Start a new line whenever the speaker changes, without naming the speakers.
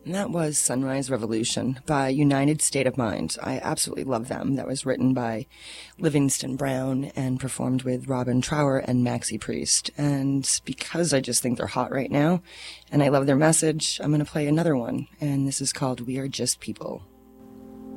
And that was Sunrise Revolution by United State of Mind. I absolutely love them. That was written by Livingston Brown and performed with Robin Trower and Maxi Priest. And because I just think they're hot right now, and I love their message, I'm going to play another one. And this is called We Are Just People.